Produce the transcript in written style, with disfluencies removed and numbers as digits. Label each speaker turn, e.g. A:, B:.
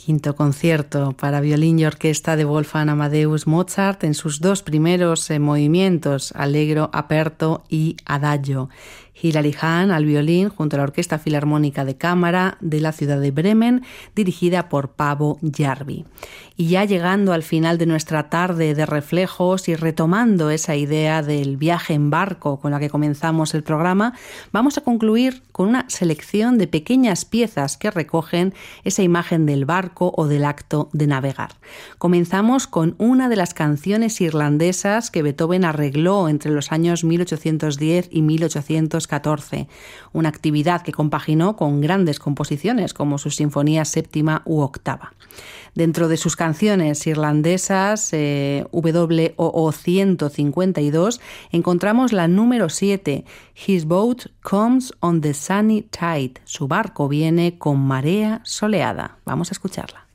A: Quinto concierto para violín y orquesta de Wolfgang Amadeus Mozart en sus dos primeros movimientos, Allegro aperto y Adagio. Hilary Hahn al violín junto a la Orquesta Filarmónica de Cámara de la ciudad de Bremen, dirigida por Paavo Järvi. Y ya llegando al final de nuestra tarde de reflejos y retomando esa idea del viaje en barco con la que comenzamos el programa, vamos a concluir con una selección de pequeñas piezas que recogen esa imagen del barco o del acto de navegar. Comenzamos con una de las canciones irlandesas que Beethoven arregló entre los años 1810 y 1814, una actividad que compaginó con grandes composiciones como su Sinfonía Séptima u Octava. Dentro de sus canciones irlandesas, WOO 152, encontramos la número 7, His boat comes on the sunny tide. Su barco viene con marea soleada. Vamos a escucharla.